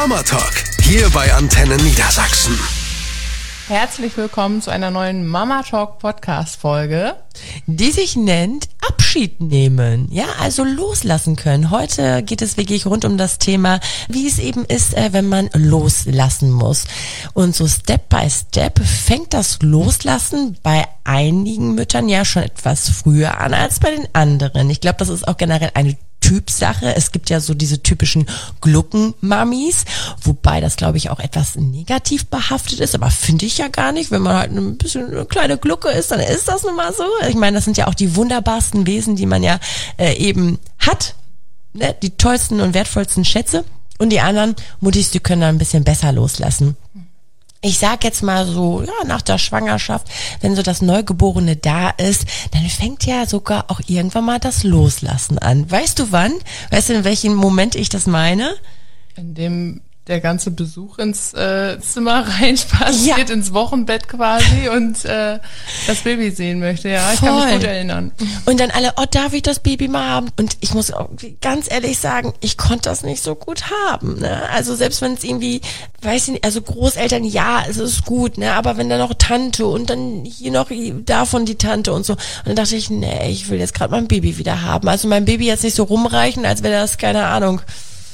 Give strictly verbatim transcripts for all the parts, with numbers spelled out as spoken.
Mama Talk, hier bei Antenne Niedersachsen. Herzlich willkommen zu einer neuen Mama Talk Podcast Folge, die sich nennt Abschied nehmen. Ja, also loslassen können. Heute geht es wirklich rund um das Thema, wie es eben ist, wenn man loslassen muss. Und so Step by Step fängt das Loslassen bei einigen Müttern ja schon etwas früher an als bei den anderen. Ich glaube, das ist auch generell eine Typsache. Es gibt ja so diese typischen Gluckenmamis, wobei das, glaube ich, auch etwas negativ behaftet ist, aber finde ich ja gar nicht. Wenn man halt ein bisschen eine kleine Glucke ist, dann ist das nun mal so. Ich meine, das sind ja auch die wunderbarsten Wesen, die man ja äh, eben hat, ne? Die tollsten und wertvollsten Schätze. Und die anderen Muttis, die können da ein bisschen besser loslassen. Ich sag jetzt mal so, ja, nach der Schwangerschaft, wenn so das Neugeborene da ist, dann fängt ja sogar auch irgendwann mal das Loslassen an. Weißt du wann? Weißt du, in welchem Moment ich das meine? in dem der ganze Besuch ins äh, Zimmer reinspaziert, ja. ins Wochenbett quasi und äh, das Baby sehen möchte. Ja, ich Voll. kann mich gut erinnern. Und dann alle, oh, darf ich das Baby mal haben? Und ich muss auch ganz ehrlich sagen, ich konnte das nicht so gut haben. Ne? Also selbst wenn es irgendwie, weiß ich nicht, also Großeltern, ja, es ist gut, ne, aber wenn da noch Tante und dann hier noch davon die Tante und so. Und dann dachte ich, nee, ich will jetzt gerade mein Baby wieder haben. Also mein Baby jetzt nicht so rumreichen, als wäre das, keine Ahnung.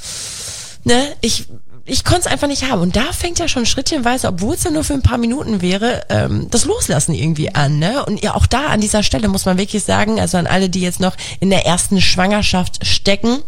Ne, ich Ich konnte es einfach nicht haben. Und da fängt ja schon schrittchenweise, obwohl es ja nur für ein paar Minuten wäre, ähm, das Loslassen irgendwie an. Ne? Und ja, auch da an dieser Stelle muss man wirklich sagen, also an alle, die jetzt noch in der ersten Schwangerschaft stecken,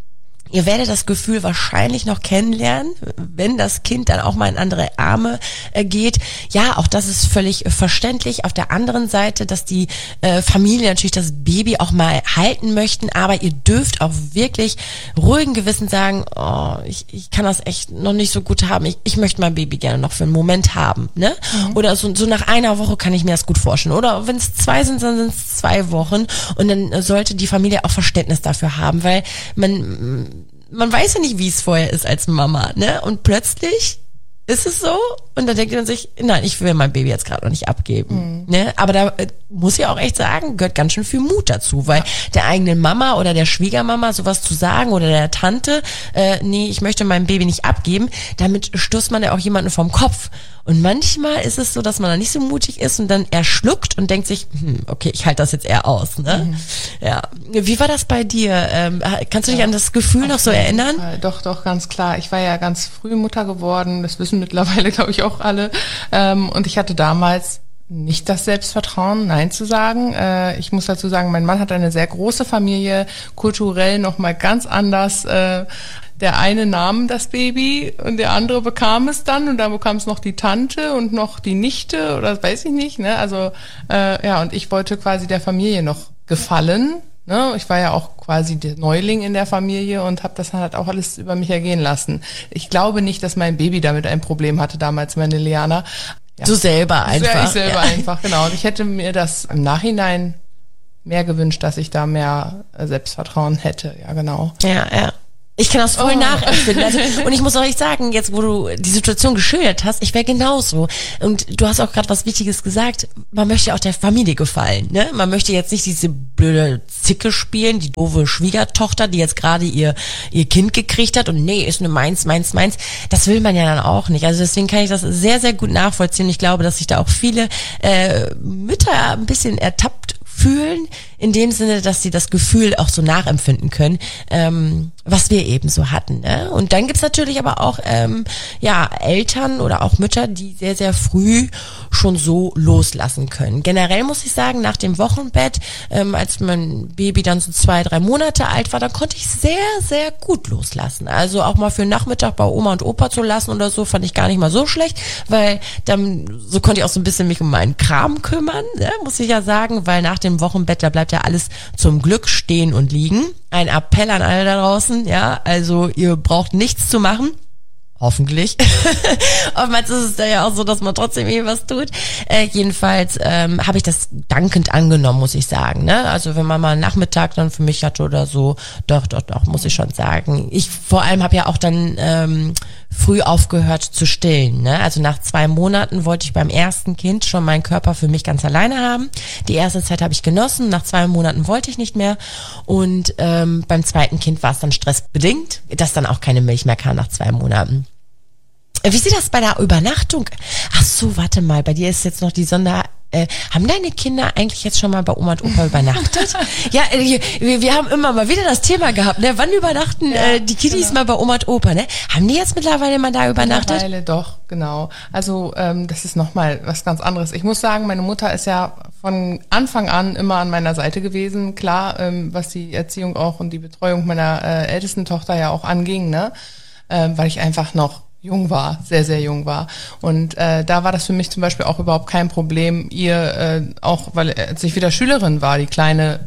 ihr werdet das Gefühl wahrscheinlich noch kennenlernen, wenn das Kind dann auch mal in andere Arme äh, geht. Ja, auch das ist völlig äh, verständlich. Auf der anderen Seite, dass die äh, Familie natürlich das Baby auch mal halten möchten, aber ihr dürft auch wirklich ruhigen Gewissen sagen, oh, ich, ich kann das echt noch nicht so gut haben. Ich, ich möchte mein Baby gerne noch für einen Moment haben. Ne? Mhm. Oder so, so nach einer Woche kann ich mir das gut vorstellen. Oder wenn es zwei sind, dann sind es zwei Wochen. Und dann äh, sollte die Familie auch Verständnis dafür haben, weil man... Man weiß ja nicht, wie es vorher ist als Mama, ne? Und plötzlich ist es so und dann denkt man sich, nein, ich will mein Baby jetzt gerade noch nicht abgeben, mhm. ne? Aber da äh, muss ich auch echt sagen, gehört ganz schön viel Mut dazu, weil ja. der eigenen Mama oder der Schwiegermama sowas zu sagen oder der Tante, äh, nee, ich möchte mein Baby nicht abgeben, damit stößt man ja auch jemanden vom Kopf. Und manchmal ist es so, dass man da nicht so mutig ist und dann erschluckt und denkt sich, hm, okay, ich halte das jetzt eher aus, ne? Mhm. Ja. Wie war das bei dir? Ähm, kannst du dich ja, an das Gefühl noch so erinnern? Fall. Doch, doch, ganz klar. Ich war ja ganz früh Mutter geworden, das wissen mittlerweile, glaube ich, auch alle. Ähm, und ich hatte damals nicht das Selbstvertrauen, Nein zu sagen. Äh, ich muss dazu sagen, mein Mann hat eine sehr große Familie, kulturell nochmal ganz anders. Äh, Der eine nahm das Baby und der andere bekam es dann und dann bekam es noch die Tante und noch die Nichte oder das weiß ich nicht. Ne? Also äh, ja, und ich wollte quasi der Familie noch gefallen. Ne? Ich war ja auch quasi der Neuling in der Familie und habe das halt auch alles über mich ergehen lassen. Ich glaube nicht, dass mein Baby damit ein Problem hatte damals, meine Liana. Ja. Du selber einfach. Ich selber ja. einfach, genau. Und ich hätte mir das im Nachhinein mehr gewünscht, dass ich da mehr Selbstvertrauen hätte. Ja, genau. Ja, ja. Ich kann das voll oh. nachempfinden. Also, und ich muss auch echt sagen, jetzt wo du die Situation geschildert hast, ich wäre genauso. Und du hast auch gerade was Wichtiges gesagt, man möchte auch der Familie gefallen. Ne? Man möchte jetzt nicht diese blöde Zicke spielen, die doofe Schwiegertochter, die jetzt gerade ihr ihr Kind gekriegt hat und nee, ist nur meins, meins, meins. Das will man ja dann auch nicht. Also deswegen kann ich das sehr, sehr gut nachvollziehen. Ich glaube, dass sich da auch viele äh, Mütter ein bisschen ertappt fühlen, in dem Sinne, dass sie das Gefühl auch so nachempfinden können, ähm, was wir eben so hatten. Ne? Und dann gibt's natürlich aber auch ähm, ja Eltern oder auch Mütter, die sehr, sehr früh schon so loslassen können. Generell muss ich sagen, nach dem Wochenbett, ähm, als mein Baby dann so zwei, drei Monate alt war, dann konnte ich sehr, sehr gut loslassen. Also auch mal für den Nachmittag bei Oma und Opa zu lassen oder so, fand ich gar nicht mal so schlecht, weil dann so konnte ich auch so ein bisschen mich um meinen Kram kümmern, ne? Muss ich ja sagen, weil nach dem Wochenbett, da bleibt ja alles zum Glück stehen und liegen. Ein Appell an alle da draußen, ja, also ihr braucht nichts zu machen. Hoffentlich. Oftmals ist es da ja auch so, dass man trotzdem irgendwas tut. Äh, jedenfalls ähm, habe ich das dankend angenommen, muss ich sagen. Ne? Also wenn man mal einen Nachmittag dann für mich hatte oder so, doch, doch, doch, muss ich schon sagen. Ich vor allem habe ja auch dann ähm, früh aufgehört zu stillen. Ne? Also nach zwei Monaten wollte ich beim ersten Kind schon meinen Körper für mich ganz alleine haben. Die erste Zeit habe ich genossen, nach zwei Monaten wollte ich nicht mehr. Und ähm, beim zweiten Kind war es dann stressbedingt, dass dann auch keine Milch mehr kam nach zwei Monaten. Wie sieht das bei der Übernachtung? Ach so, warte mal, bei dir ist jetzt noch die Sonder... Äh, haben deine Kinder eigentlich jetzt schon mal bei Oma und Opa übernachtet? Ja, äh, wir, wir haben immer mal wieder das Thema gehabt, ne? Wann übernachten ja, äh, die Kiddies genau. mal bei Oma und Opa, ne? Haben die jetzt mittlerweile mal da übernachtet? Mittlerweile doch, genau. Also ähm, das ist nochmal was ganz anderes. Ich muss sagen, meine Mutter ist ja von Anfang an immer an meiner Seite gewesen. Klar, ähm, was die Erziehung auch und die Betreuung meiner äh, ältesten Tochter ja auch anging, ne? Ähm, weil ich einfach noch jung war, sehr, sehr jung war. Und äh, da war das für mich zum Beispiel auch überhaupt kein Problem, ihr äh, auch, weil als ich wieder Schülerin war, die Kleine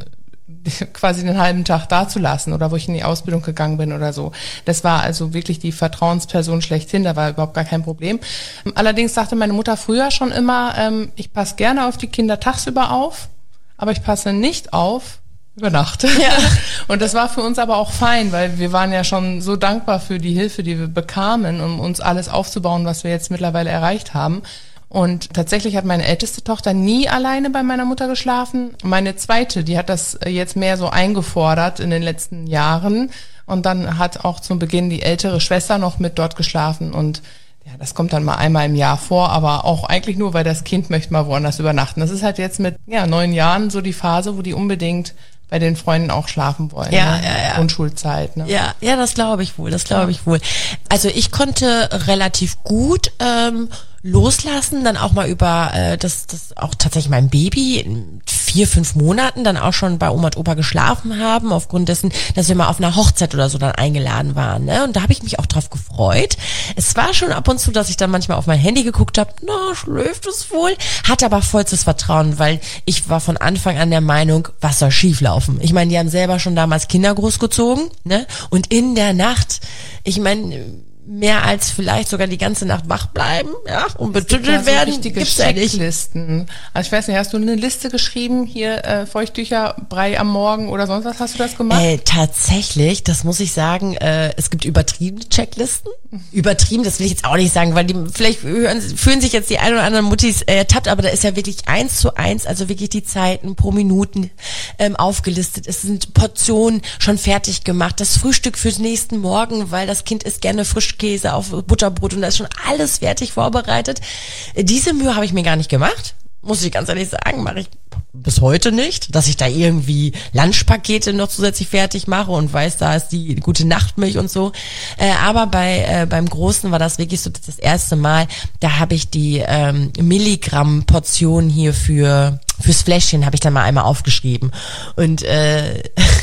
quasi den halben Tag da zu lassen oder wo ich in die Ausbildung gegangen bin oder so. Das war also wirklich die Vertrauensperson schlechthin, da war überhaupt gar kein Problem. Allerdings sagte meine Mutter früher schon immer, ähm, ich passe gerne auf die Kinder tagsüber auf, aber ich passe nicht auf über Nacht. Ja. Und das war für uns aber auch fein, weil wir waren ja schon so dankbar für die Hilfe, die wir bekamen, um uns alles aufzubauen, was wir jetzt mittlerweile erreicht haben. Und tatsächlich hat meine älteste Tochter nie alleine bei meiner Mutter geschlafen. Meine zweite, die hat das jetzt mehr so eingefordert in den letzten Jahren. Und dann hat auch zum Beginn die ältere Schwester noch mit dort geschlafen. Und ja, das kommt dann mal einmal im Jahr vor, aber auch eigentlich nur, weil das Kind möchte mal woanders übernachten. Das ist halt jetzt mit ja neun Jahren so die Phase, wo die unbedingt bei den Freunden auch schlafen wollen. Ja, ne? ja, ja. Grundschulzeit. Ne? Ja, ja, das glaube ich wohl, das glaube ja. ich wohl. Also ich konnte relativ gut ähm, loslassen, dann auch mal über äh, das, das auch tatsächlich mein Baby in vier, fünf Monaten dann auch schon bei Oma und Opa geschlafen haben, aufgrund dessen, dass wir mal auf einer Hochzeit oder so dann eingeladen waren. Ne? Und da habe ich mich auch drauf gefreut. Es war schon ab und zu, dass ich dann manchmal auf mein Handy geguckt habe, na, schläft es wohl? Hatte aber vollstes Vertrauen, weil ich war von Anfang an der Meinung, was soll schief laufen? Ich meine, die haben selber schon damals Kinder großgezogen, ne? Und in der Nacht, ich meine, mehr als vielleicht sogar die ganze Nacht wach bleiben, ja, und betüttelt werden. So richtige Checklisten. Also ich weiß nicht, hast du eine Liste geschrieben, hier äh, Feuchttücher, Brei am Morgen oder sonst was, hast du das gemacht? Äh, tatsächlich, das muss ich sagen, äh, es gibt übertriebene Checklisten. Übertrieben, das will ich jetzt auch nicht sagen, weil die vielleicht hören, fühlen sich jetzt die ein oder anderen Muttis äh, ertappt, aber da ist ja wirklich eins zu eins, also wirklich die Zeiten pro Minuten ähm, aufgelistet. Es sind Portionen schon fertig gemacht, das Frühstück fürs nächsten Morgen, weil das Kind isst gerne Frischkäse auf Butterbrot und da ist schon alles fertig vorbereitet. Diese Mühe habe ich mir gar nicht gemacht, muss ich ganz ehrlich sagen, mache ich bis heute nicht, dass ich da irgendwie Lunchpakete noch zusätzlich fertig mache und weiß, da ist die gute Nachtmilch und so. Äh, aber bei äh, beim Großen war das wirklich so das erste Mal, da habe ich die ähm, Milligramm-Portion hier für fürs Fläschchen habe ich dann mal einmal aufgeschrieben. Und äh,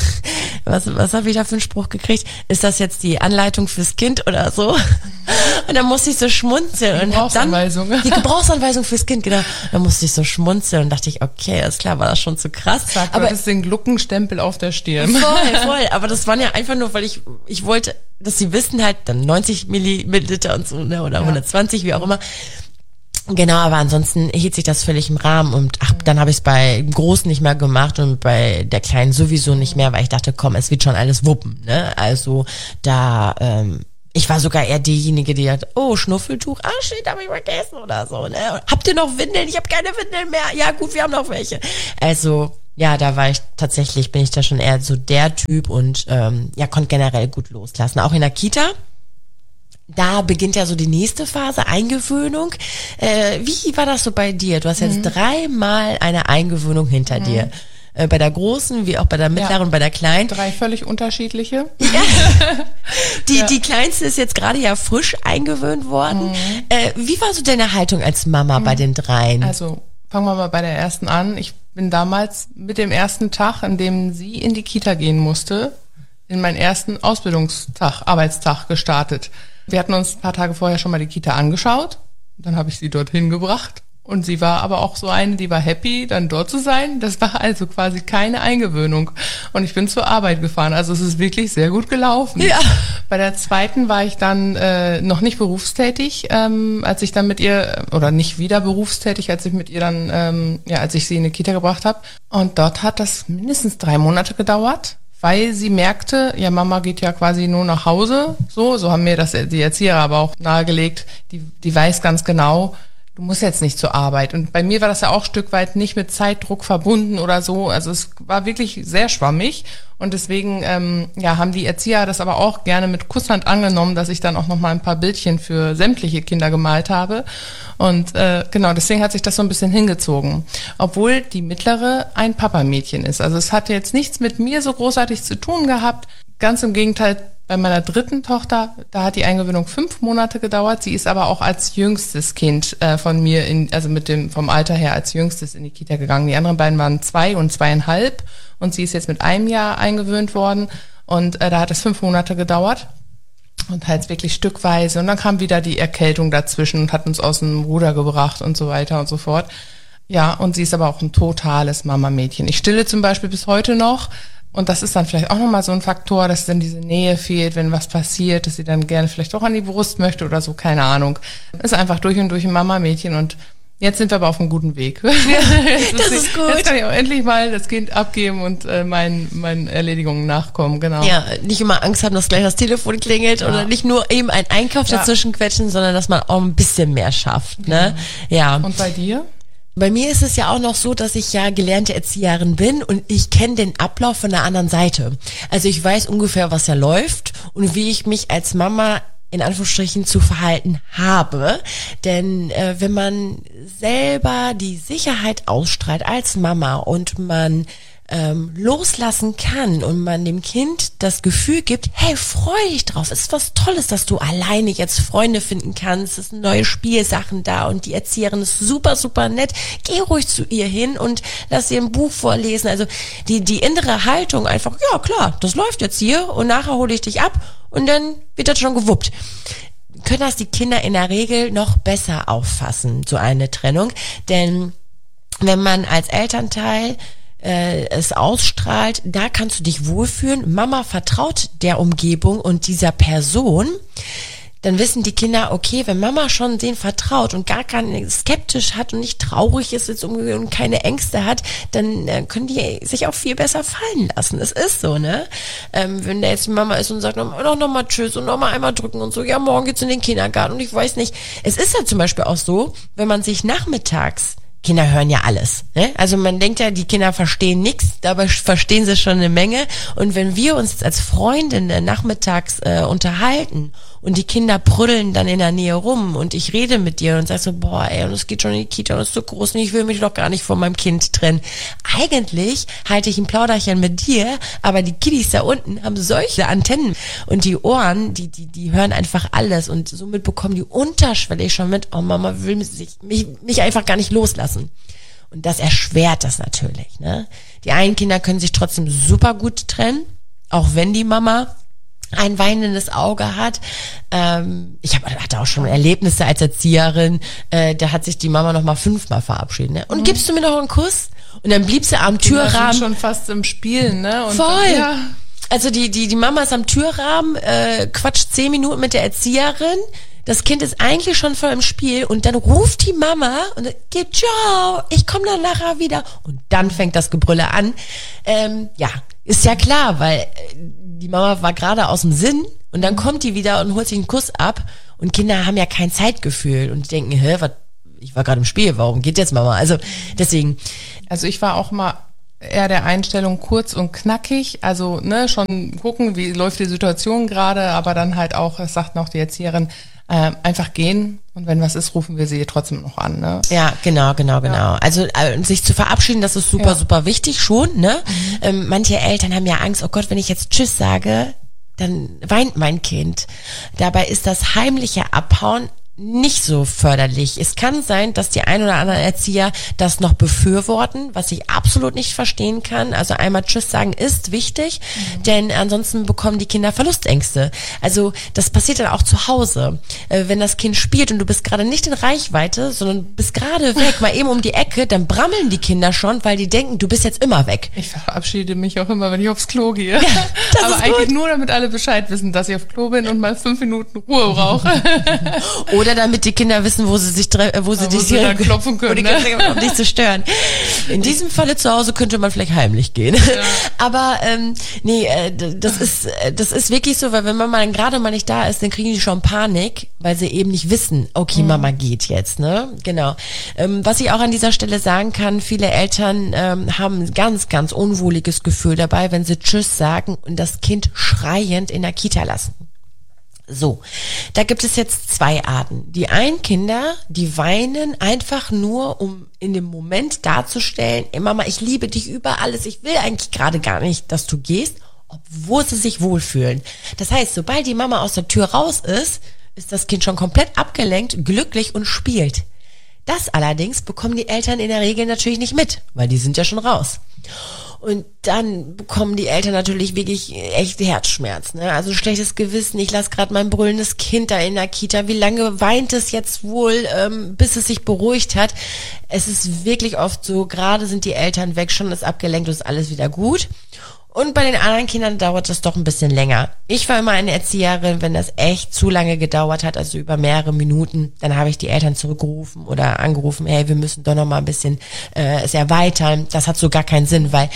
was, was habe ich da für einen Spruch gekriegt? Ist das jetzt die Anleitung fürs Kind oder so? Und dann musste ich so schmunzeln. Und hab dann die Gebrauchsanweisung fürs Kind, genau. Dann musste ich so schmunzeln und dachte ich, okay, alles klar, war das schon zu krass. Sag, aber das ist den Gluckenstempel auf der Stirn. Voll, voll. Aber das waren ja einfach nur, weil ich, ich wollte, dass sie wissen halt, dann neunzig Milliliter und so, ne, oder ja. hundertzwanzig, wie auch immer. Genau, aber ansonsten hielt sich das völlig im Rahmen und ach, dann habe ich es bei dem Großen nicht mehr gemacht und bei der Kleinen sowieso nicht mehr, weil ich dachte, komm, es wird schon alles wuppen, ne? Also da, ähm, ich war sogar eher diejenige, die hat, oh, Schnuffeltuch, ah shit, habe ich vergessen oder so, ne? Habt ihr noch Windeln? Ich habe keine Windeln mehr. Ja gut, wir haben noch welche. Also ja, da war ich tatsächlich, bin ich da schon eher so der Typ und ähm, ja, konnte generell gut loslassen. Auch in der Kita. Da beginnt ja so die nächste Phase, Eingewöhnung. Äh, wie war das so bei dir? Du hast jetzt mhm. dreimal eine Eingewöhnung hinter mhm. dir. Äh, bei der Großen, wie auch bei der Mittleren und ja. bei der Kleinen. Drei völlig unterschiedliche. Ja. Die, ja. die Kleinste ist jetzt gerade ja frisch eingewöhnt worden. Mhm. Äh, wie war so deine Haltung als Mama mhm. bei den dreien? Also fangen wir mal bei der ersten an. Ich bin damals mit dem ersten Tag, an dem sie in die Kita gehen musste, in meinen ersten Ausbildungstag, Arbeitstag gestartet. Wir hatten uns ein paar Tage vorher schon mal die Kita angeschaut. Dann habe ich sie dorthin gebracht. Und sie war aber auch so eine, die war happy, dann dort zu sein. Das war also quasi keine Eingewöhnung. Und ich bin zur Arbeit gefahren. Also es ist wirklich sehr gut gelaufen. Ja. Bei der zweiten war ich dann äh, noch nicht berufstätig, ähm, als ich dann mit ihr, oder nicht wieder berufstätig, als ich mit ihr dann, ähm, ja, als ich sie in die Kita gebracht habe. Und dort hat das mindestens drei Monate gedauert. Weil sie merkte, ja, Mama geht ja quasi nur nach Hause, so, so haben mir das die Erzieher aber auch nahegelegt, die, die weiß ganz genau, du musst jetzt nicht zur Arbeit. Und bei mir war das ja auch ein Stück weit nicht mit Zeitdruck verbunden oder so. Also es war wirklich sehr schwammig. Und deswegen ähm, ja, haben die Erzieher das aber auch gerne mit Kusshand angenommen, dass ich dann auch noch mal ein paar Bildchen für sämtliche Kinder gemalt habe. Und äh, genau, deswegen hat sich das so ein bisschen hingezogen. Obwohl die mittlere ein Papamädchen ist. Also es hatte jetzt nichts mit mir so großartig zu tun gehabt. Ganz im Gegenteil, bei meiner dritten Tochter, da hat die Eingewöhnung fünf Monate gedauert. Sie ist aber auch als jüngstes Kind äh, von mir, in, also mit dem vom Alter her als jüngstes in die Kita gegangen. Die anderen beiden waren zwei und zweieinhalb und sie ist jetzt mit einem Jahr eingewöhnt worden und äh, da hat es fünf Monate gedauert und halt wirklich stückweise. Und dann kam wieder die Erkältung dazwischen und hat uns aus dem Ruder gebracht und so weiter und so fort. Ja, und sie ist aber auch ein totales Mama-Mädchen. Ich stille zum Beispiel bis heute noch. Und das ist dann vielleicht auch nochmal so ein Faktor, dass dann diese Nähe fehlt, wenn was passiert, dass sie dann gerne vielleicht auch an die Brust möchte oder so, keine Ahnung. Ist einfach durch und durch ein Mama-Mädchen und jetzt sind wir aber auf einem guten Weg. Ja, das ist gut. Jetzt kann ich auch endlich mal das Kind abgeben und äh, meinen, meinen Erledigungen nachkommen, genau. Ja, nicht immer Angst haben, dass gleich das Telefon klingelt ja. oder nicht nur eben ein Einkauf ja. dazwischen quetschen, sondern dass man auch ein bisschen mehr schafft, ne? Ja. Und bei dir? Bei mir ist es ja auch noch so, dass ich ja gelernte Erzieherin bin und ich kenne den Ablauf von der anderen Seite. Also ich weiß ungefähr, was ja läuft und wie ich mich als Mama in Anführungsstrichen zu verhalten habe. Denn äh, wenn man selber die Sicherheit ausstrahlt als Mama und man ähm, loslassen kann und man dem Kind das Gefühl gibt, hey, freu dich drauf, es ist was Tolles, dass du alleine jetzt Freunde finden kannst, es sind neue Spielsachen da und die Erzieherin ist super, super nett, geh ruhig zu ihr hin und lass ihr ein Buch vorlesen, also die, die innere Haltung einfach, ja klar, das läuft jetzt hier und nachher hole ich dich ab und dann wird das schon gewuppt. Können das die Kinder in der Regel noch besser auffassen, so eine Trennung, denn wenn man als Elternteil es ausstrahlt, da kannst du dich wohlfühlen. Mama vertraut der Umgebung und dieser Person. Dann wissen die Kinder, okay, wenn Mama schon den vertraut und gar kein skeptisch hat und nicht traurig ist jetzt und keine Ängste hat, dann äh, können die sich auch viel besser fallen lassen. Es ist so, ne? Ähm, wenn da jetzt die Mama ist und sagt, noch, noch mal tschüss und noch mal einmal drücken und so, ja, morgen geht's in den Kindergarten und ich weiß nicht. Es ist ja zum Beispiel auch so, wenn man sich nachmittags Kinder hören ja alles. Ne? Also man denkt ja, die Kinder verstehen nichts, dabei verstehen sie schon eine Menge. Und wenn wir uns als Freundinnen nachmittags äh, unterhalten und die Kinder prüdeln dann in der Nähe rum und ich rede mit dir und sag so, boah, ey, und es geht schon in die Kita und es ist so groß und ich will mich doch gar nicht von meinem Kind trennen. Eigentlich halte ich ein Plauderchen mit dir, aber die Kiddies da unten haben solche Antennen und die Ohren, die die die hören einfach alles und somit bekommen die unterschwellig schon mit, oh, Mama will mich, mich, mich einfach gar nicht loslassen. Und das erschwert das natürlich. Ne? Die einen Kinder können sich trotzdem super gut trennen, auch wenn die Mama ein weinendes Auge hat. Ähm, ich hab, hatte auch schon Erlebnisse als Erzieherin, äh, da hat sich die Mama noch mal fünfmal verabschiedet. Ne? Und mhm. gibst du mir noch einen Kuss? Und dann blieb sie am Türrahmen. Die schon fast im Spielen, ne? Und voll. Dann, ja. Also die, die, die Mama ist am Türrahmen, äh, quatscht zehn Minuten mit der Erzieherin. Das Kind ist eigentlich schon voll im Spiel und dann ruft die Mama und geht, ciao, ich komme dann nachher wieder. Und dann fängt das Gebrülle an. Ähm, ja, ist ja klar, weil die Mama war gerade aus dem Sinn und dann kommt die wieder und holt sich einen Kuss ab und Kinder haben ja kein Zeitgefühl und denken, hä, was, ich war gerade im Spiel, warum geht jetzt Mama? Also deswegen. Also ich war auch mal eher der Einstellung kurz und knackig, also ne, schon gucken, wie läuft die Situation gerade, aber dann halt auch, das sagt noch die Erzieherin, äh, einfach gehen und wenn was ist, rufen wir sie trotzdem noch an. Ne? Ja, genau, genau, genau. Ja. Also äh, sich zu verabschieden, das ist super, ja. super wichtig schon. Ne? Mhm. Ähm, manche Eltern haben ja Angst, oh Gott, wenn ich jetzt Tschüss sage, dann weint mein Kind. Dabei ist das heimliche Abhauen nicht so förderlich. Es kann sein, dass die ein oder anderen Erzieher das noch befürworten, was ich absolut nicht verstehen kann. Also einmal Tschüss sagen ist wichtig, mhm. denn ansonsten bekommen die Kinder Verlustängste. Also das passiert dann auch zu Hause. Äh, wenn das Kind spielt und du bist gerade nicht in Reichweite, sondern bist gerade weg, mal eben um die Ecke, dann brammeln die Kinder schon, weil die denken, du bist jetzt immer weg. Ich verabschiede mich auch immer, wenn ich aufs Klo gehe. Ja, das aber ist eigentlich gut. Nur, damit alle Bescheid wissen, dass ich auf Klo bin und mal fünf Minuten Ruhe brauche. Oder Oder damit die Kinder wissen, wo sie sich tre- wo sie wo dich sie dann klopfen können, ne? Um dich zu stören. In diesem Falle zu Hause könnte man vielleicht heimlich gehen. Ja. Aber ähm, nee, äh, das ist das ist wirklich so, weil wenn man mal gerade mal nicht da ist, dann kriegen die schon Panik, weil sie eben nicht wissen, okay, mhm. Mama geht jetzt, ne? Genau. Ähm, was ich auch an dieser Stelle sagen kann, viele Eltern ähm, haben ein ganz, ganz unwohliges Gefühl dabei, wenn sie Tschüss sagen und das Kind schreiend in der Kita lassen. So, da gibt es jetzt zwei Arten. Die einen Kinder, die weinen einfach nur, um in dem Moment darzustellen, ey Mama, ich liebe dich über alles, ich will eigentlich gerade gar nicht, dass du gehst, obwohl sie sich wohlfühlen. Das heißt, sobald die Mama aus der Tür raus ist, ist das Kind schon komplett abgelenkt, glücklich und spielt. Das allerdings bekommen die Eltern in der Regel natürlich nicht mit, weil die sind ja schon raus. Und dann bekommen die Eltern natürlich wirklich echt Herzschmerz, ne? Also schlechtes Gewissen, ich lasse gerade mein brüllendes Kind da in der Kita, wie lange weint es jetzt wohl, ähm, bis es sich beruhigt hat? Es ist wirklich oft so, gerade sind die Eltern weg, schon ist abgelenkt und ist alles wieder gut. Und bei den anderen Kindern dauert das doch ein bisschen länger. Ich war immer eine Erzieherin, wenn das echt zu lange gedauert hat, also über mehrere Minuten, dann habe ich die Eltern zurückgerufen oder angerufen, hey, wir müssen doch noch mal ein bisschen äh, es erweitern. Das hat so gar keinen Sinn, weil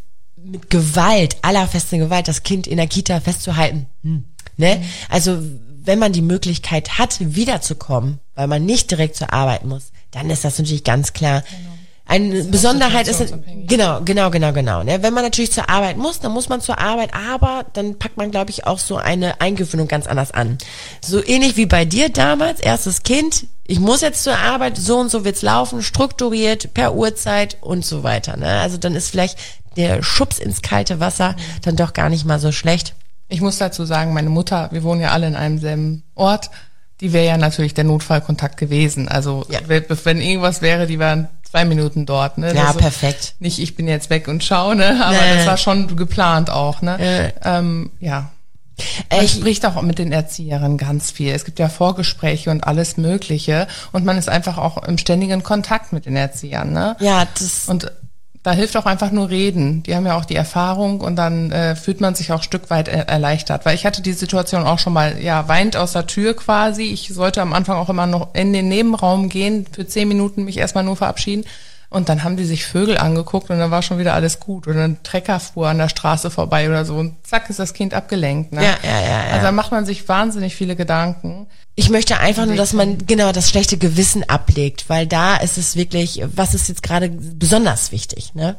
mit Gewalt, allerfesten Gewalt, das Kind in der Kita festzuhalten, hm, ne? Mhm. Also wenn man die Möglichkeit hat, wiederzukommen, weil man nicht direkt zur Arbeit muss, dann ist das natürlich ganz klar. Genau. Eine Besonderheit ist, genau, genau, genau, genau. Ne? Wenn man natürlich zur Arbeit muss, dann muss man zur Arbeit, aber dann packt man, glaube ich, auch so eine Eingewöhnung ganz anders an. So ähnlich wie bei dir damals, erstes Kind, ich muss jetzt zur Arbeit, so und so wird's laufen, strukturiert, per Uhrzeit und so weiter. Ne? Also dann ist vielleicht der Schubs ins kalte Wasser dann doch gar nicht mal so schlecht. Ich muss dazu sagen, meine Mutter, wir wohnen ja alle in einem selben Ort, die wäre ja natürlich der Notfallkontakt gewesen. Also ja. wenn irgendwas wäre, die wären zwei Minuten dort. Ne? Ja, also perfekt. Nicht, ich bin jetzt weg und schaue, ne? Aber nee. Das war schon geplant auch. Ne? Nee. Ähm, ja. Man ich, spricht auch mit den Erzieherinnen ganz viel. Es gibt ja Vorgespräche und alles Mögliche. Und man ist einfach auch im ständigen Kontakt mit den Erziehern. Ne? Ja, das... Und da hilft auch einfach nur reden. Die haben ja auch die Erfahrung und dann äh, fühlt man sich auch ein Stück weit er- erleichtert. Weil ich hatte die Situation auch schon mal, ja, weint aus der Tür quasi. Ich sollte am Anfang auch immer noch in den Nebenraum gehen, für zehn Minuten mich erstmal nur verabschieden. Und dann haben die sich Vögel angeguckt und dann war schon wieder alles gut. Oder ein Trecker fuhr an der Straße vorbei oder so und zack ist das Kind abgelenkt. Ne? Ja, ja, ja, ja. Also da macht man sich wahnsinnig viele Gedanken. Ich möchte einfach nur, dass man genau das schlechte Gewissen ablegt, weil da ist es wirklich, was ist jetzt gerade besonders wichtig, ne?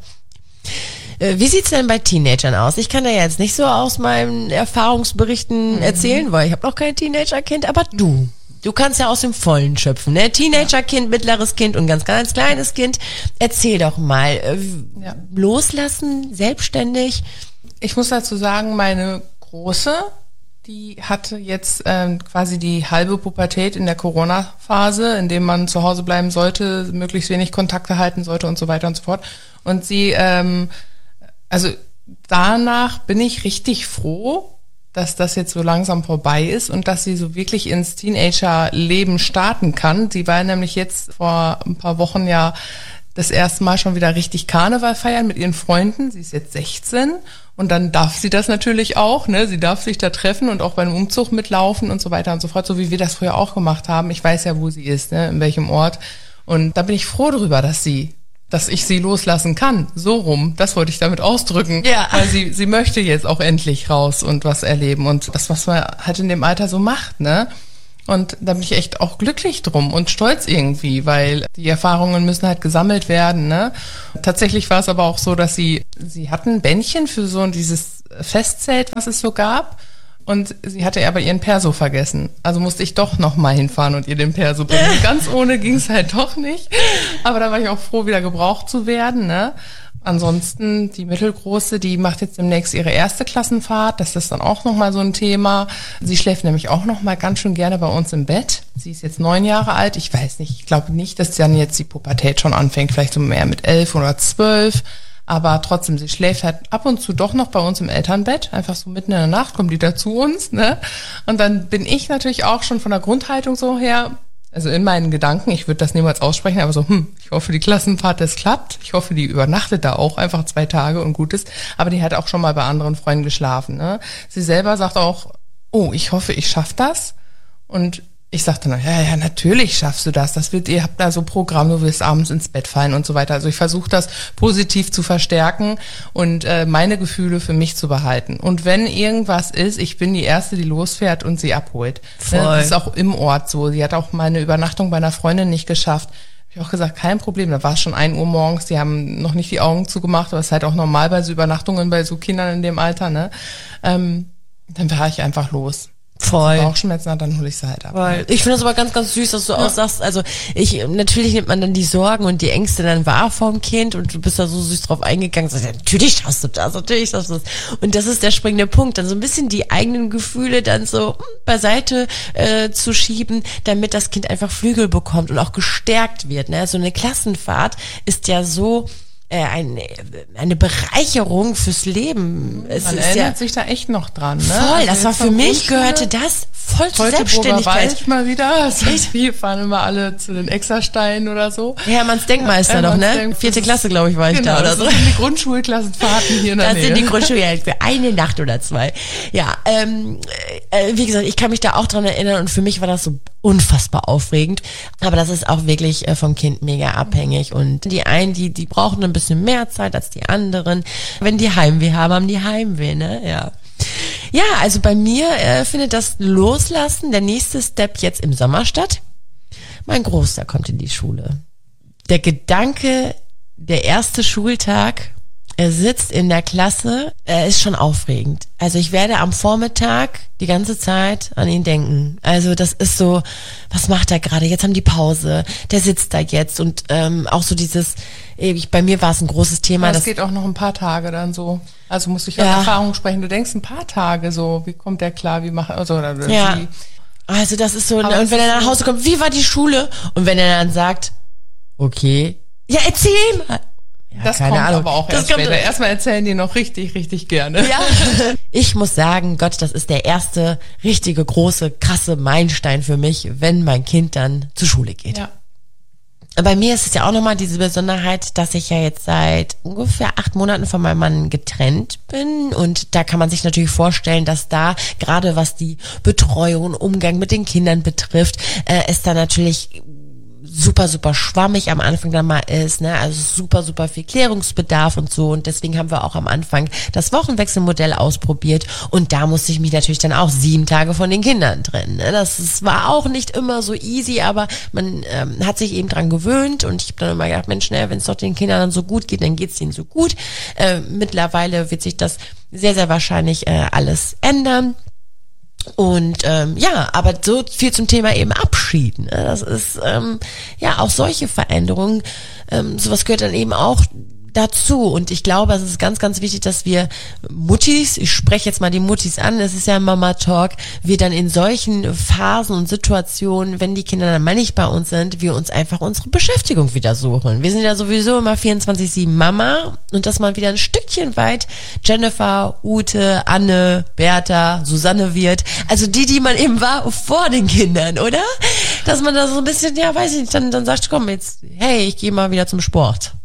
Wie sieht's denn bei Teenagern aus? Ich kann da jetzt nicht so aus meinen Erfahrungsberichten mhm. erzählen, weil ich habe noch kein Teenagerkind, aber du, du kannst ja aus dem Vollen schöpfen, ne? Teenagerkind, mittleres Kind und ganz, ganz kleines Kind. Erzähl doch mal, ja. Loslassen, selbstständig. Ich muss dazu sagen, meine Große, die hatte jetzt ähm, quasi die halbe Pubertät in der Corona-Phase, in dem man zu Hause bleiben sollte, möglichst wenig Kontakte halten sollte und so weiter und so fort. Und sie, ähm, also danach bin ich richtig froh, dass das jetzt so langsam vorbei ist und dass sie so wirklich ins Teenager-Leben starten kann. Sie war nämlich jetzt vor ein paar Wochen ja das erste Mal schon wieder richtig Karneval feiern mit ihren Freunden. Sie ist jetzt sechzehn und dann darf sie das natürlich auch, ne? Sie darf sich da treffen und auch beim Umzug mitlaufen und so weiter und so fort, so wie wir das früher auch gemacht haben. Ich weiß ja, wo sie ist, ne? In welchem Ort. Und da bin ich froh darüber, dass sie, dass ich sie loslassen kann. So rum, das wollte ich damit ausdrücken. Ja. Weil sie, sie möchte jetzt auch endlich raus und was erleben und das, was man halt in dem Alter so macht, ne? Und da bin ich echt auch glücklich drum und stolz irgendwie, weil die Erfahrungen müssen halt gesammelt werden, ne? Tatsächlich war es aber auch so, dass sie, sie hatten ein Bändchen für so dieses Festzelt, was es so gab. Und sie hatte aber ihren Perso vergessen. Also musste ich doch nochmal hinfahren und ihr den Perso bringen. Ganz ohne ging es halt doch nicht. Aber da war ich auch froh, wieder gebraucht zu werden, ne? Ansonsten die Mittelgroße, die macht jetzt demnächst ihre erste Klassenfahrt. Das ist dann auch nochmal so ein Thema. Sie schläft nämlich auch nochmal ganz schön gerne bei uns im Bett. Sie ist jetzt neun Jahre alt. Ich weiß nicht, ich glaube nicht, dass dann jetzt die Pubertät schon anfängt. Vielleicht so mehr mit elf oder zwölf. Aber trotzdem, sie schläft halt ab und zu doch noch bei uns im Elternbett. Einfach so mitten in der Nacht kommt die da zu uns, ne? Und dann bin ich natürlich auch schon von der Grundhaltung so her, also in meinen Gedanken, ich würde das niemals aussprechen, aber so, hm, ich hoffe, die Klassenfahrt, das klappt. Ich hoffe, die übernachtet da auch einfach zwei Tage und gut ist. Aber die hat auch schon mal bei anderen Freunden geschlafen, ne? Sie selber sagt auch, oh, ich hoffe, ich schaffe das. Und ich sagte dann, ja, ja, natürlich schaffst du das. Das wird, ihr habt da so Programm, du wirst abends ins Bett fallen und so weiter. Also ich versuche das positiv zu verstärken und äh, meine Gefühle für mich zu behalten. Und wenn irgendwas ist, ich bin die Erste, die losfährt und sie abholt. Voll. Ne? Das ist auch im Ort so. Sie hat auch meine Übernachtung bei einer Freundin nicht geschafft. Ich habe auch gesagt, kein Problem. Da war es schon ein Uhr morgens. Die haben noch nicht die Augen zugemacht, aber es ist halt auch normal bei so Übernachtungen bei so Kindern in dem Alter. Ne, ähm, dann fahre ich einfach los. Voll. Bauchschmerzen hat, dann hole ich sie halt ab. Weil ich finde das aber ganz, ganz süß, dass du ja. auch sagst, also ich, natürlich nimmt man dann die Sorgen und die Ängste dann wahr vom Kind und du bist da so süß drauf eingegangen, sagst, ja, natürlich schaffst du das, natürlich schaffst du das. Und das ist der springende Punkt, dann so ein bisschen die eigenen Gefühle dann so beiseite äh, zu schieben, damit das Kind einfach Flügel bekommt und auch gestärkt wird. Ne? So eine Klassenfahrt ist ja so Eine, eine Bereicherung fürs Leben. Es Man ist erinnert ja sich da echt noch dran. Ne? Voll, also das war für mich, gehörte das voll zur Selbstständigkeit. mal wieder. Also wir fahren immer alle zu den Exersteinen oder so. Hermanns Denkmeister ja, noch, ne? Denk, Vierte Klasse, glaube ich, war ich genau, da oder so. Das sind die Grundschulklassenfahrten hier in der das Nähe. Das sind die Grundschuljahren für eine Nacht oder zwei. Ja, ähm, äh, wie gesagt, ich kann mich da auch dran erinnern und für mich war das so unfassbar aufregend. Aber das ist auch wirklich äh, vom Kind mega abhängig und die einen, die, die brauchen ein bisschen mehr Zeit als die anderen. Wenn die Heimweh haben, haben die Heimweh, ne? Ja. Ja, also bei mir äh, findet das Loslassen, der nächste Step jetzt im Sommer statt. Mein Großer kommt in die Schule. Der Gedanke, der erste Schultag, er sitzt in der Klasse, er ist schon aufregend. Also ich werde am Vormittag die ganze Zeit an ihn denken. Also das ist so, was macht er gerade? Jetzt haben die Pause, der sitzt da jetzt und ähm, auch so dieses, ich, bei mir war es ein großes Thema. Das geht auch noch ein paar Tage dann so. Also muss ich aus ja. Erfahrung sprechen. Du denkst ein paar Tage so, wie kommt der klar, wie macht also oder ja. wie. Also das ist so, Aber und wenn er nach Hause kommt, wie war die Schule? Und wenn er dann sagt, okay, ja erzähl mal. Ja, das keine kommt Ahnung. aber auch das erst später. Erstmal erzählen die noch richtig, richtig gerne. Ja. Ich muss sagen, Gott, das ist der erste richtige, große, krasse Meilenstein für mich, wenn mein Kind dann zur Schule geht. Ja. Bei mir ist es ja auch nochmal diese Besonderheit, dass ich ja jetzt seit ungefähr acht Monaten von meinem Mann getrennt bin und da kann man sich natürlich vorstellen, dass da gerade was die Betreuung und Umgang mit den Kindern betrifft, äh, ist da natürlich super, super schwammig am Anfang dann mal ist, ne, also super, super viel Klärungsbedarf und so und deswegen haben wir auch am Anfang das Wochenwechselmodell ausprobiert und da musste ich mich natürlich dann auch sieben Tage von den Kindern trennen, ne? Das, das war auch nicht immer so easy, aber man ähm, hat sich eben dran gewöhnt und ich habe dann immer gedacht, Mensch, ne, wenn es doch den Kindern dann so gut geht, dann geht's ihnen so gut. Äh, mittlerweile wird sich das sehr, sehr wahrscheinlich äh, alles ändern. Und ähm, ja, aber so viel zum Thema eben Abschied. Ne? Das ist ähm, ja auch solche Veränderungen. Ähm, sowas gehört dann eben auch dazu. Und ich glaube, es ist ganz, ganz wichtig, dass wir Muttis, ich spreche jetzt mal die Muttis an, es ist ja Mama Talk, wir dann in solchen Phasen und Situationen, wenn die Kinder dann mal nicht bei uns sind, wir uns einfach unsere Beschäftigung wieder suchen. Wir sind ja sowieso immer vierundzwanzig sieben Mama und dass man wieder ein Stückchen weit Jennifer, Ute, Anne, Bertha, Susanne wird. Also die, die man eben war vor den Kindern, oder? Dass man da so ein bisschen, ja, weiß ich nicht, dann, dann sagt, komm jetzt, hey, ich gehe mal wieder zum Sport.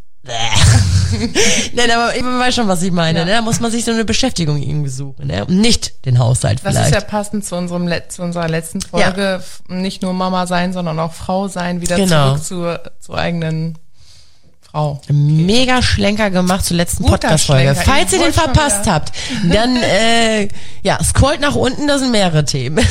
Nein, aber ich weiß schon, was ich meine. Ja. Ne? Da muss man sich so eine Beschäftigung irgendwie suchen, ne? Und nicht den Haushalt das vielleicht. Das ist ja passend zu unserem Let- zu unserer letzten Folge. Ja. Nicht nur Mama sein, sondern auch Frau sein, wieder genau. zurück zur, zur eigenen Frau. Okay. Mega Schlenker gemacht zur letzten Podcast-Folge. Falls ihr den verpasst ja. habt, dann äh, ja, scrollt nach unten, da sind mehrere Themen.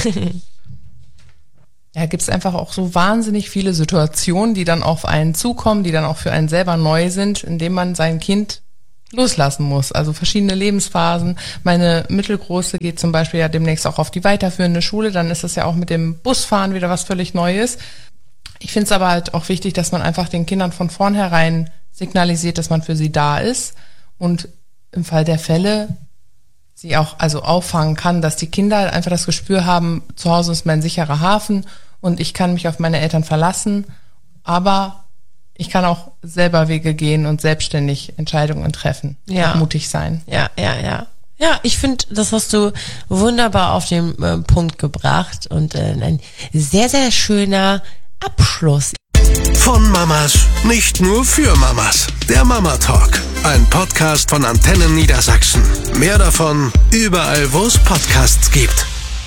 Ja, gibt es einfach auch so wahnsinnig viele Situationen, die dann auf einen zukommen, die dann auch für einen selber neu sind, indem man sein Kind loslassen muss. Also verschiedene Lebensphasen. Meine Mittelgroße geht zum Beispiel ja demnächst auch auf die weiterführende Schule. Dann ist das ja auch mit dem Busfahren wieder was völlig Neues. Ich finde es aber halt auch wichtig, dass man einfach den Kindern von vornherein signalisiert, dass man für sie da ist und im Fall der Fälle sie auch also auffangen kann, dass die Kinder einfach das Gespür haben, zu Hause ist mein sicherer Hafen und ich kann mich auf meine Eltern verlassen, aber ich kann auch selber Wege gehen und selbstständig Entscheidungen treffen, ja. und mutig sein. Ja, ja, ja. Ja, ich finde, das hast du wunderbar auf den äh, Punkt gebracht und äh, ein sehr, sehr schöner Abschluss. Von Mamas, nicht nur für Mamas. Der Mama Talk, ein Podcast von Antennen Niedersachsen. Mehr davon überall, wo es Podcasts gibt.